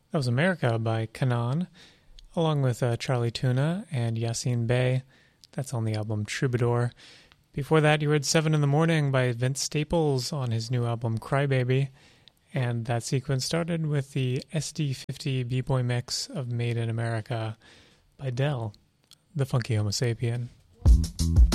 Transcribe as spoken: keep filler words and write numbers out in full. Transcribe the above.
That was America by Kanan, along with uh, Charlie Tuna and Yassine Bey. That's on the album Troubadour. Before that, you heard Seven in the Morning by Vince Staples on his new album Crybaby. And that sequence started with the S D fifty B-Boy mix of Made in America by Dell, the Funky Homo Sapien.